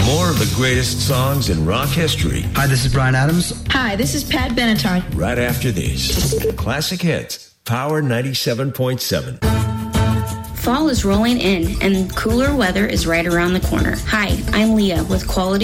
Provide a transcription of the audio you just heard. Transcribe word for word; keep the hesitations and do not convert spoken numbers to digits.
More of the greatest songs in rock history. Hi, this is Bryan Adams. Hi, this is Pat Benatar. Right after this. Classic Hits, Power ninety-seven point seven. Fall is rolling in, and cooler weather is right around the corner. Hi, I'm Leah with Quality